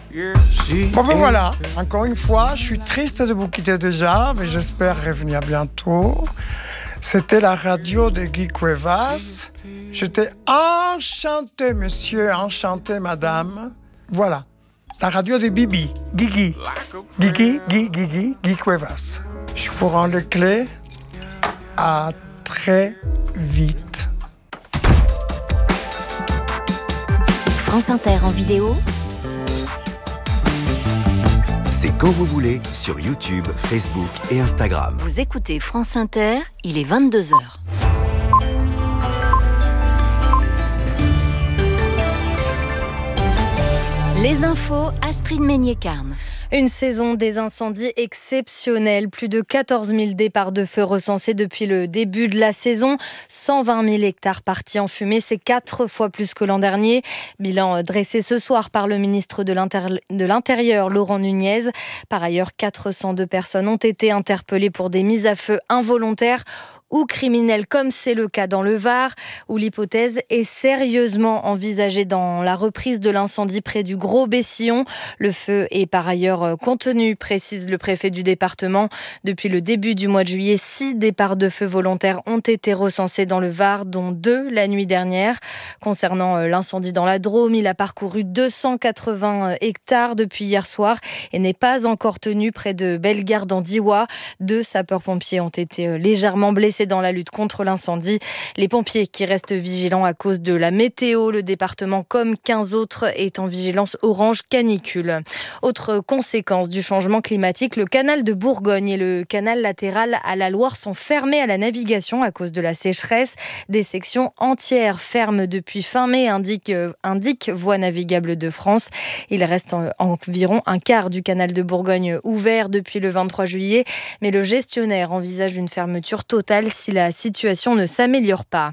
Bon ben voilà, encore une fois, je suis triste de vous quitter déjà, mais j'espère revenir bientôt. C'était la radio de Guy Cuevas. J'étais enchanté, monsieur, enchanté, madame. Voilà, la radio de Bibi, Guigui. Guy Cuevas. Je vous rends les clés. À très vite. France Inter en vidéo. C'est quand vous voulez sur YouTube, Facebook et Instagram. Vous écoutez France Inter, il est 22h. Les infos, Astrid Meignet-Carne. Une saison des incendies exceptionnelle. Plus de 14 000 départs de feu recensés depuis le début de la saison. 120 000 hectares partis en fumée, c'est 4 fois plus que l'an dernier. Bilan dressé ce soir par le ministre de l'Intérieur, Laurent Nunez. Par ailleurs, 402 personnes ont été interpellées pour des mises à feu involontaires ou criminels, comme c'est le cas dans le Var, où l'hypothèse est sérieusement envisagée dans la reprise de l'incendie près du Gros-Bessillon. Le feu est par ailleurs contenu, précise le préfet du département. Depuis le début du mois de juillet, 6 départs de feu volontaires ont été recensés dans le Var, dont 2 la nuit dernière. Concernant l'incendie dans la Drôme, il a parcouru 280 hectares depuis hier soir et n'est pas encore tenu près de Bellegarde en Diois. 2 sapeurs-pompiers ont été légèrement blessés dans la lutte contre l'incendie. Les pompiers qui restent vigilants à cause de la météo. Le département, comme 15 autres, est en vigilance orange canicule. Autre conséquence du changement climatique, le canal de Bourgogne et le canal latéral à la Loire sont fermés à la navigation à cause de la sécheresse. Des sections entières ferment depuis fin mai, indique Voies navigables de France. Il reste environ un quart du canal de Bourgogne ouvert depuis le 23 juillet, mais le gestionnaire envisage une fermeture totale si la situation ne s'améliore pas.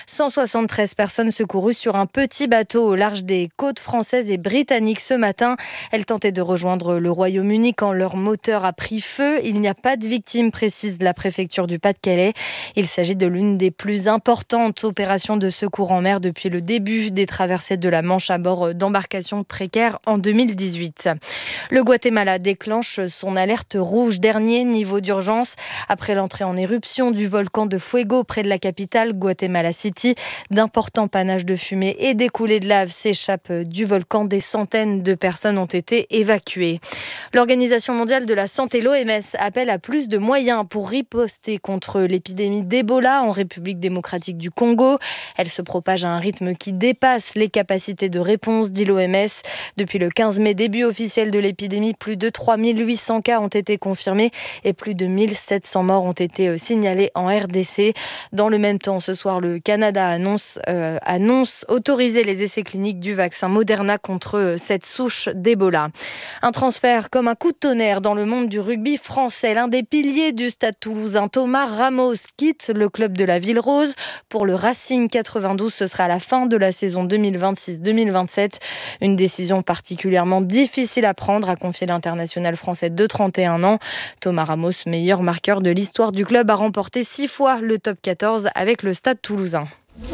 173 personnes secourues sur un petit bateau au large des côtes françaises et britanniques ce matin. Elles tentaient de rejoindre le Royaume-Uni quand leur moteur a pris feu. Il n'y a pas de victimes, précise la préfecture du Pas-de-Calais. Il s'agit de l'une des plus importantes opérations de secours en mer depuis le début des traversées de la Manche à bord d'embarcations précaires en 2018. Le Guatemala déclenche son alerte rouge, dernier niveau d'urgence après l'entrée en éruption du volcan de Fuego près de la capitale Guatemala City. D'importants panaches de fumée et des coulées de lave s'échappent du volcan. Des centaines de personnes ont été évacuées. L'Organisation mondiale de la santé, l'OMS, appelle à plus de moyens pour riposter contre l'épidémie d'Ebola en République démocratique du Congo. Elle se propage à un rythme qui dépasse les capacités de réponse, dit l'OMS. Depuis le 15 mai, début officiel de l'épidémie, plus de 3800 cas ont été confirmés et plus de 1700 morts ont été signalés en RDC. Dans le même temps, ce soir, le Canada annonce autoriser les essais cliniques du vaccin Moderna contre cette souche d'Ebola. Un transfert comme un coup de tonnerre dans le monde du rugby français. L'un des piliers du Stade Toulousain, Thomas Ramos, quitte le club de la Ville Rose pour le Racing 92. Ce sera à la fin de la saison 2026-2027. Une décision particulièrement difficile à prendre, a confié l'international français de 31 ans. Thomas Ramos, meilleur marqueur de l'histoire du club, a remporté 6 fois le top 14 avec le Stade Toulousain.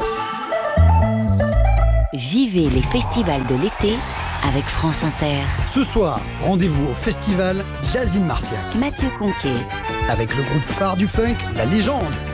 Vivez les festivals de l'été avec France Inter. Ce soir, rendez-vous au festival Jazz in Marciac. Mathieu Conquet. Avec le groupe phare du funk, La Légende.